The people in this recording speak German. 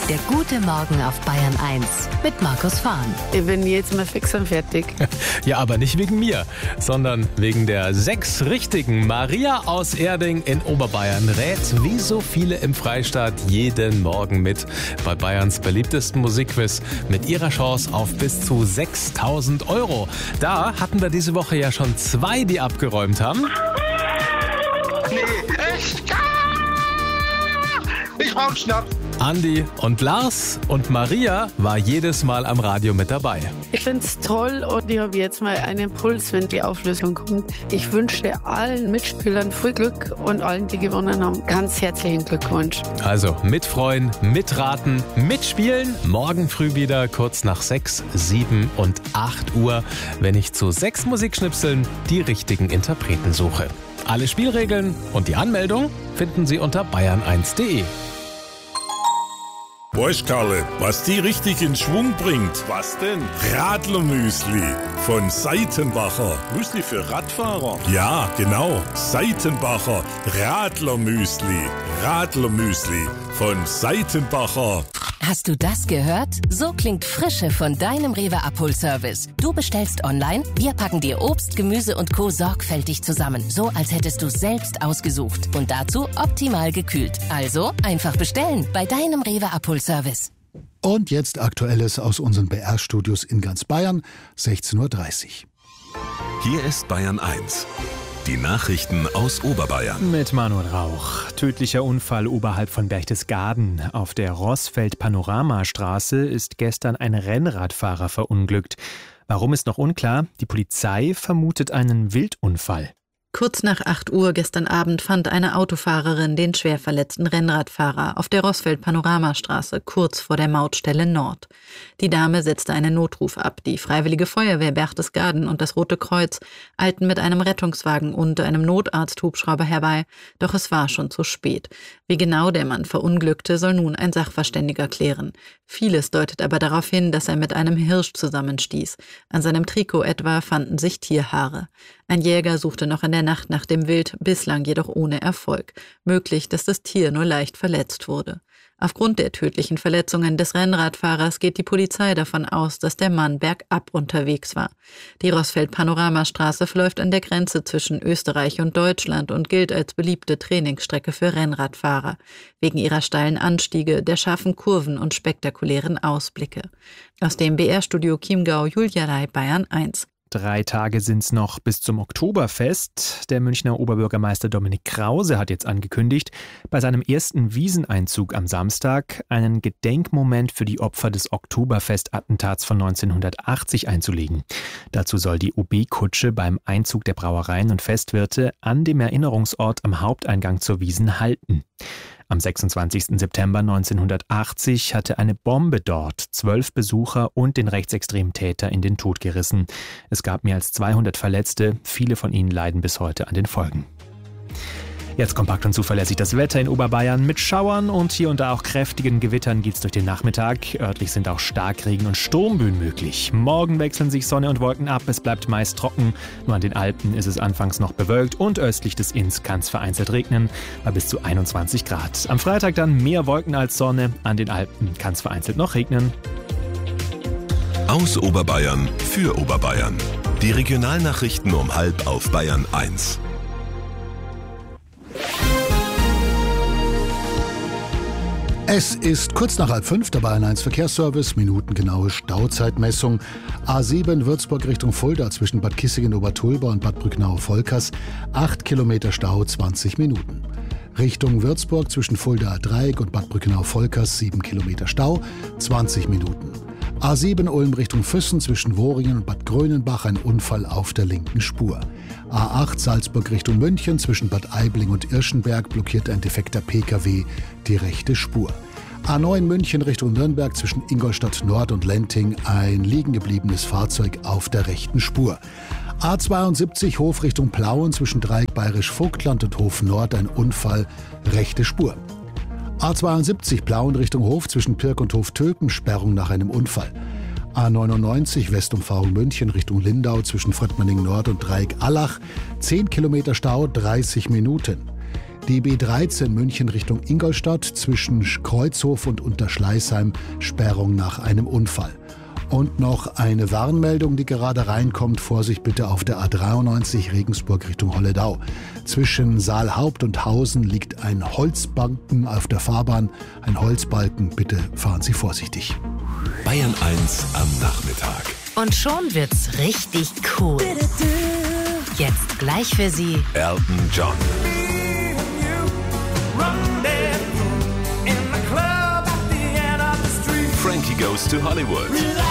Der gute Morgen auf Bayern 1 mit Markus Fahn. Ich bin jetzt mal fix und fertig. Ja, aber nicht wegen mir, sondern wegen der 6 Richtigen. Maria aus Erding in Oberbayern rät, wie so viele im Freistaat, jeden Morgen mit bei Bayerns beliebtesten Musikquiz mit ihrer Chance auf bis zu 6.000 €. Da hatten wir diese Woche ja schon 2, die abgeräumt haben. Nee, echt? Ich brauch Schnaps. Andi und Lars, und Maria war jedes Mal am Radio mit dabei. Ich find's toll und ich habe jetzt mal einen Puls, wenn die Auflösung kommt. Ich wünsche allen Mitspielern viel Glück und allen, die gewonnen haben, ganz herzlichen Glückwunsch. Also mitfreuen, mitraten, mitspielen. Morgen früh wieder kurz nach 6, 7 und 8 Uhr, wenn ich zu 6 Musikschnipseln die richtigen Interpreten suche. Alle Spielregeln und die Anmeldung finden Sie unter bayern1.de. Weißt Karle, was die richtig in Schwung bringt? Was denn? Radlermüsli von Seitenbacher. Müsli für Radfahrer? Ja, genau. Seitenbacher Radlermüsli. Radlermüsli von Seitenbacher. Hast du das gehört? So klingt Frische von deinem Rewe Abholservice. Du bestellst online, wir packen dir Obst, Gemüse und Co. sorgfältig zusammen. So, als hättest du selbst ausgesucht. Und dazu optimal gekühlt. Also einfach bestellen bei deinem Rewe Abholservice. Und jetzt Aktuelles aus unseren BR-Studios in ganz Bayern, 16:30 Uhr. Hier ist Bayern 1. Die Nachrichten aus Oberbayern. Mit Manuel Rauch. Tödlicher Unfall oberhalb von Berchtesgaden. Auf der Rossfeld-Panoramastraße ist gestern ein Rennradfahrer verunglückt. Warum ist noch unklar? Die Polizei vermutet einen Wildunfall. Kurz nach 8 Uhr gestern Abend fand eine Autofahrerin den schwer verletzten Rennradfahrer auf der Rossfeld-Panoramastraße kurz vor der Mautstelle Nord. Die Dame setzte einen Notruf ab. Die Freiwillige Feuerwehr Berchtesgaden und das Rote Kreuz eilten mit einem Rettungswagen und einem Notarzt-Hubschrauber herbei, doch es war schon zu spät. Wie genau der Mann verunglückte, soll nun ein Sachverständiger klären. Vieles deutet aber darauf hin, dass er mit einem Hirsch zusammenstieß. An seinem Trikot etwa fanden sich Tierhaare. Ein Jäger suchte noch in der Nacht nach dem Wild, bislang jedoch ohne Erfolg. Möglich, dass das Tier nur leicht verletzt wurde. Aufgrund der tödlichen Verletzungen des Rennradfahrers geht die Polizei davon aus, dass der Mann bergab unterwegs war. Die Rossfeld-Panoramastraße verläuft an der Grenze zwischen Österreich und Deutschland und gilt als beliebte Trainingsstrecke für Rennradfahrer. Wegen ihrer steilen Anstiege, der scharfen Kurven und spektakulären Ausblicke. Aus dem BR-Studio Chiemgau, Julia Lai, Bayern 1. 3 Tage sind's noch bis zum Oktoberfest. Der Münchner Oberbürgermeister Dominik Krause hat jetzt angekündigt, bei seinem ersten Wieseneinzug am Samstag einen Gedenkmoment für die Opfer des Oktoberfest-Attentats von 1980 einzulegen. Dazu soll die OB-Kutsche beim Einzug der Brauereien und Festwirte an dem Erinnerungsort am Haupteingang zur Wiesn halten. Am 26. September 1980 hatte eine Bombe dort 12 Besucher und den rechtsextremen Täter in den Tod gerissen. Es gab mehr als 200 Verletzte, viele von ihnen leiden bis heute an den Folgen. Jetzt kompakt und zuverlässig das Wetter in Oberbayern mit Schauern und hier und da auch kräftigen Gewittern geht's durch den Nachmittag. Örtlich sind auch Starkregen und Sturmböen möglich. Morgen wechseln sich Sonne und Wolken ab, es bleibt meist trocken. Nur an den Alpen ist es anfangs noch bewölkt und östlich des Inns kann es vereinzelt regnen, bei bis zu 21 Grad. Am Freitag dann mehr Wolken als Sonne, an den Alpen kann es vereinzelt noch regnen. Aus Oberbayern für Oberbayern. Die Regionalnachrichten um 4:30 auf Bayern 1. Es ist kurz nach 4:30, der Bayern 1 Verkehrsservice, minutengenaue Stauzeitmessung. A7 Würzburg Richtung Fulda zwischen Bad Kissingen-Obertulba und Bad Brücknau-Volkers, 8 Kilometer Stau, 20 Minuten. Richtung Würzburg zwischen Fulda Dreieck und Bad Brücknau-Volkers, 7 Kilometer Stau, 20 Minuten. A7 Ulm Richtung Füssen zwischen Woringen und Bad Grönenbach, ein Unfall auf der linken Spur. A8 Salzburg Richtung München zwischen Bad Aibling und Irschenberg blockiert ein defekter Pkw die rechte Spur. A9 München Richtung Nürnberg zwischen Ingolstadt Nord und Lenting ein liegen gebliebenes Fahrzeug auf der rechten Spur. A72 Hof Richtung Plauen zwischen Dreieck Bayerisch-Vogtland und Hof Nord ein Unfall, rechte Spur. A72 Plauen Richtung Hof zwischen Pirk und Hof Töpen, Sperrung nach einem Unfall. A99 Westumfahrung München Richtung Lindau zwischen Fröttmanning Nord und Dreieck Allach, 10 Kilometer Stau, 30 Minuten. Die B13 München Richtung Ingolstadt zwischen Kreuzhof und Unterschleißheim, Sperrung nach einem Unfall. Und noch eine Warnmeldung, die gerade reinkommt. Vorsicht bitte auf der A93 Regensburg Richtung Holledau. Zwischen Saalhaupt und Hausen liegt ein Holzbalken auf der Fahrbahn. Ein Holzbalken, bitte fahren Sie vorsichtig. Bayern 1 am Nachmittag. Und schon wird's richtig cool. Jetzt gleich für Sie Elton John. Frankie Goes to Hollywood.